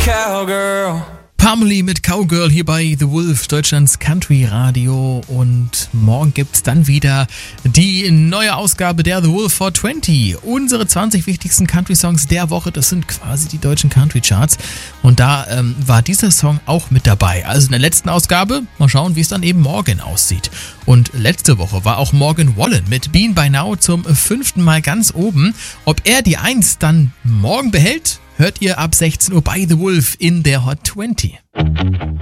Cowgirl. Pamela mit Cowgirl hier bei The Wolf, Deutschlands Country Radio. Und morgen gibt's dann wieder die neue Ausgabe der The Wolf 420. Unsere 20 wichtigsten Country-Songs der Woche, das sind quasi die deutschen Country-Charts. Und da war dieser Song auch mit dabei. Also in der letzten Ausgabe, mal schauen, wie es dann eben morgen aussieht. Und letzte Woche war auch Morgan Wallen mit Bean By Now zum 5. Mal ganz oben. Ob er die 1 dann morgen behält, hört ihr ab 16 Uhr bei The Wolf in der Hot 20.